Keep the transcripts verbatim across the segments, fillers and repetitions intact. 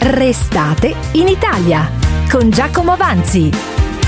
Restate in Italia con Giacomo Avanzi.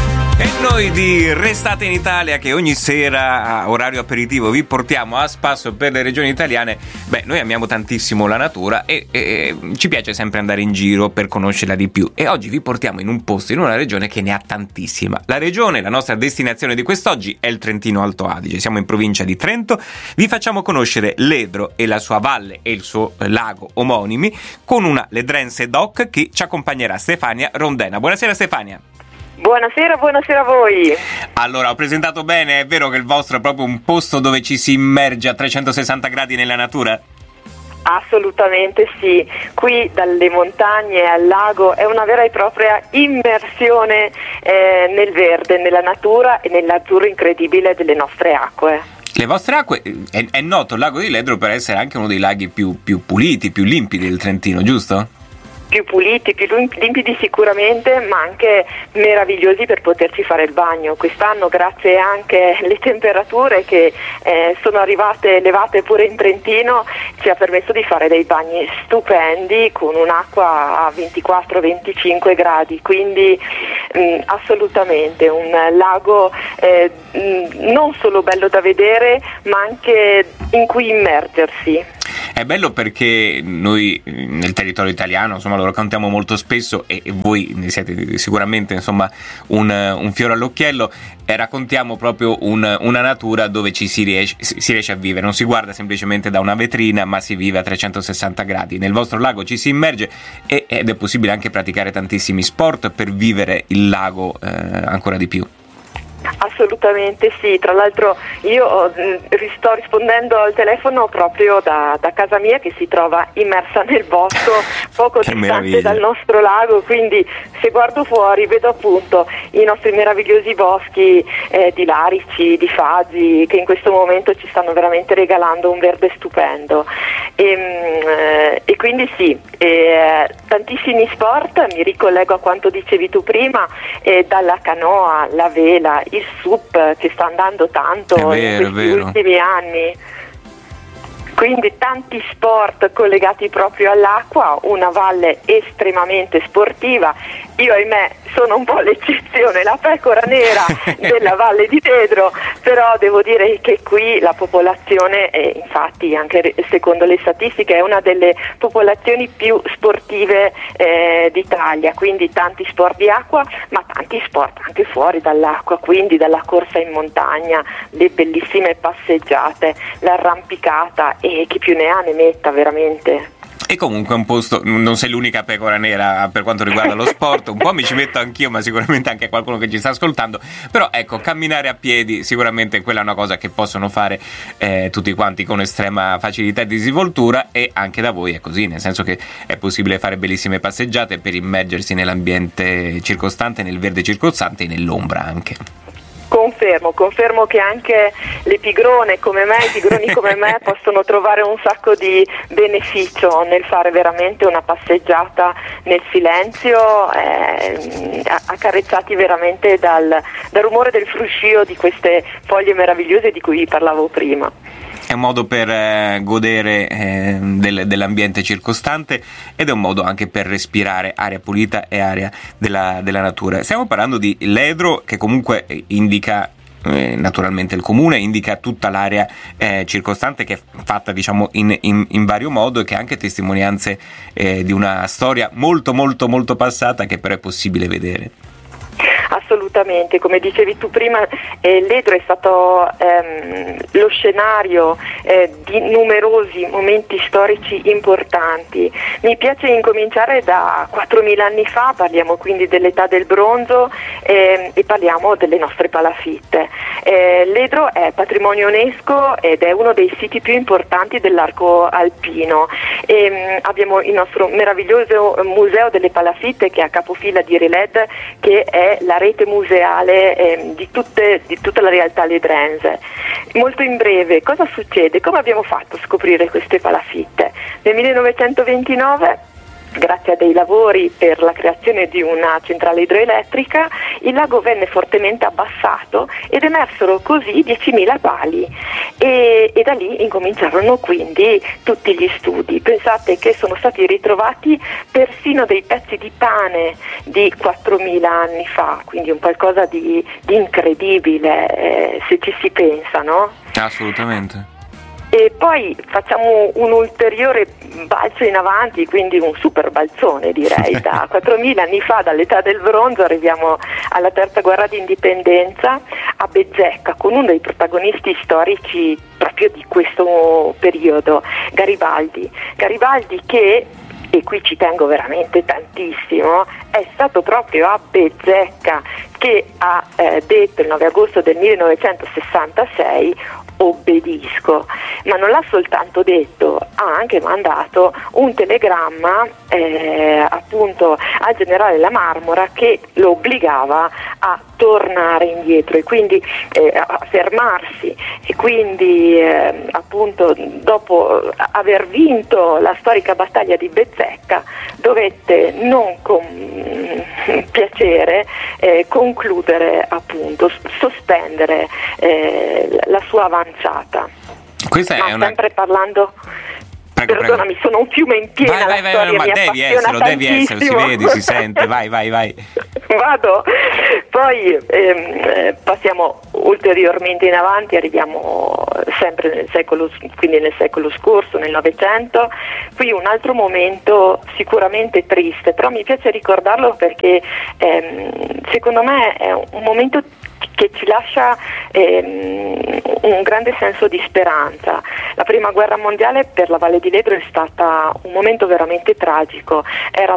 E noi di Restate in Italia, che ogni sera a orario aperitivo vi portiamo a spasso per le regioni italiane. Beh, noi amiamo tantissimo la natura e, e ci piace sempre andare in giro per conoscerla di più. E oggi vi portiamo in un posto, in una regione che ne ha tantissima. La regione, la nostra destinazione di quest'oggi è il Trentino Alto Adige. Siamo in provincia di Trento. Vi facciamo conoscere l'Edro e la sua valle e il suo lago omonimi con una ledrense doc che ci accompagnerà, Stefania Rondena. Buonasera Stefania. Buonasera, buonasera a voi. Allora, ho presentato bene, è vero che il vostro è proprio un posto dove ci si immerge a trecentosessanta gradi nella natura? Assolutamente sì, qui dalle montagne al lago è una vera e propria immersione eh, nel verde, nella natura e nell'azzurro incredibile delle nostre acque. Le vostre acque, è, è noto il lago di Ledro per essere anche uno dei laghi più, più puliti, più limpidi del Trentino, giusto? Più puliti, più limpidi sicuramente, ma anche meravigliosi per poterci fare il bagno. Quest'anno, grazie anche alle temperature che eh, sono arrivate elevate pure in Trentino, ci ha permesso di fare dei bagni stupendi con un'acqua a ventiquattro venticinque gradi, quindi mh, assolutamente un lago eh, mh, non solo bello da vedere, ma anche in cui immergersi. È bello perché noi nel territorio italiano, insomma, lo raccontiamo molto spesso e voi ne siete sicuramente, insomma, un, un fiore all'occhiello, e raccontiamo proprio un, una natura dove ci si riesce, si riesce a vivere, non si guarda semplicemente da una vetrina, ma si vive a trecentosessanta gradi. Nel vostro lago ci si immerge e, ed è possibile anche praticare tantissimi sport per vivere il lago eh, ancora di più. Assolutamente sì, tra l'altro io mh, sto rispondendo al telefono proprio da, da casa mia, che si trova immersa nel bosco poco distante dal nostro lago, quindi se guardo fuori vedo appunto i nostri meravigliosi boschi eh, di larici, di faggi, che in questo momento ci stanno veramente regalando un verde stupendo e, mh, e quindi sì, eh, tantissimi sport, mi ricollego a quanto dicevi tu prima, eh, dalla canoa, la vela, il sup che sta andando tanto vero, in questi ultimi anni, quindi tanti sport collegati proprio all'acqua, una valle estremamente sportiva. Io ahimè sono un po' l'eccezione, la pecora nera della Valle di Tedro, però devo dire che qui la popolazione, è, infatti anche secondo le statistiche, è una delle popolazioni più sportive eh, d'Italia, quindi tanti sport di acqua, ma tanti sport anche fuori dall'acqua, quindi dalla corsa in montagna, le bellissime passeggiate, l'arrampicata, e chi più ne ha ne metta veramente. E comunque è un posto, non sei l'unica pecora nera per quanto riguarda lo sport, un po' mi ci metto anch'io, ma sicuramente anche qualcuno che ci sta ascoltando, però ecco, camminare a piedi sicuramente quella è una cosa che possono fare eh, tutti quanti con estrema facilità e disinvoltura, e anche da voi è così, nel senso che è possibile fare bellissime passeggiate per immergersi nell'ambiente circostante, nel verde circostante e nell'ombra anche. Confermo, confermo che anche le pigrone come me, i pigroni come me possono trovare un sacco di beneficio nel fare veramente una passeggiata nel silenzio, eh, accarezzati veramente dal, dal rumore del fruscio di queste foglie meravigliose di cui vi parlavo prima. È un modo per eh, godere eh, del, dell'ambiente circostante, ed è un modo anche per respirare aria pulita e aria della, della natura. Stiamo parlando di Ledro, che comunque indica eh, naturalmente il comune, indica tutta l'area eh, circostante, che è fatta diciamo in, in, in vario modo, e che ha anche testimonianze eh, di una storia molto molto molto passata, che però è possibile vedere. Assolutamente, come dicevi tu prima, eh, Ledro è stato ehm, lo scenario eh, di numerosi momenti storici importanti. Mi piace incominciare da quattromila anni fa, parliamo quindi dell'età del bronzo eh, e parliamo delle nostre palafitte. Eh, Ledro è patrimonio UNESCO ed è uno dei siti più importanti dell'arco alpino. E, mh, abbiamo il nostro meraviglioso museo delle palafitte, che è a capofila di Reled, che è la rete museale eh, di, tutte, di tutta la realtà ledrense. Molto in breve, cosa succede? Come abbiamo fatto a scoprire queste palafitte? Nel millenovecentoventinove, grazie a dei lavori per la creazione di una centrale idroelettrica, il lago venne fortemente abbassato ed emersero così diecimila pali e, e da lì incominciarono quindi tutti gli studi. Pensate che sono stati ritrovati persino dei pezzi di pane di quattromila anni fa, quindi un qualcosa di, di incredibile eh, se ci si pensa, no? Assolutamente. E poi facciamo un ulteriore balzo in avanti, quindi un super balzone direi, da quattromila anni fa, dall'età del bronzo, arriviamo alla terza guerra d'indipendenza a Bezzecca con uno dei protagonisti storici proprio di questo periodo, Garibaldi. Garibaldi che, e qui ci tengo veramente tantissimo, è stato proprio a Bezzecca che ha eh, detto il nove agosto del millenovecentosessantasei obbedisco, ma non l'ha soltanto detto, ha anche mandato un telegramma eh, appunto al generale La Marmora che lo obbligava a tornare indietro e quindi eh, a fermarsi, e quindi eh, appunto dopo aver vinto la storica battaglia di Bezzecca dovette non con piacere eh, concludere, appunto sospendere eh, la sua avanzata. Questa Ma è una... sempre parlando, prego, perdonami, prego. sono un fiume in piena, vai, vai, la vai, storia ma mi devi appassiona esserlo, devi essere, si tantissimo. vede, si sente, vai, vai, vai. Vado, poi ehm, passiamo ulteriormente in avanti, arriviamo sempre nel secolo, quindi nel secolo scorso, nel Novecento. Qui un altro momento sicuramente triste, però mi piace ricordarlo perché ehm, secondo me è un momento che ci lascia ehm, un grande senso di speranza. La prima guerra mondiale per la Valle di Ledro è stata un momento veramente tragico, era